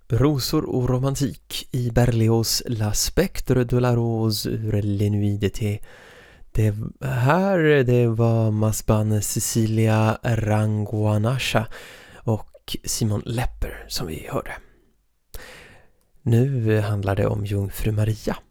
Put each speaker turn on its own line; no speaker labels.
Rosor och romantik i Berlioz La Spectre de la Rose ur Les Nuits d'été. Det var Masban Cecilia Ranguanasha och Simon Lepper som vi hörde. Nu handlar det om Jungfru Maria.